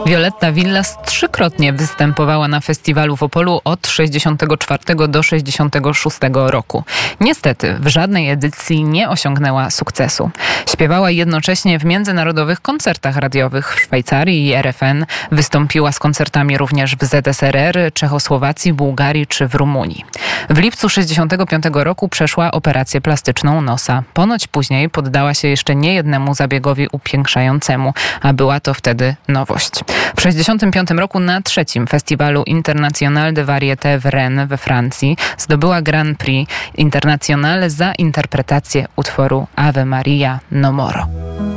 Violetta Villas trzykrotnie występowała na festiwalu w Opolu od 64 do 66 roku. Niestety w żadnej edycji nie osiągnęła sukcesu. Śpiewała jednocześnie w międzynarodowych koncertach radiowych w Szwajcarii i RFN. Wystąpiła z koncertami również w ZSRR, Czechosłowacji, Bułgarii czy w Rumunii. W lipcu 65 roku przeszła operację plastyczną nosa. Ponoć później poddała się jeszcze niejednemu zabiegowi upiększającemu, a była to wtedy nowość. W 65 roku na trzecim festiwalu International de Variété w Rennes we Francji zdobyła Grand Prix International za interpretację utworu Ave Maria No Moro.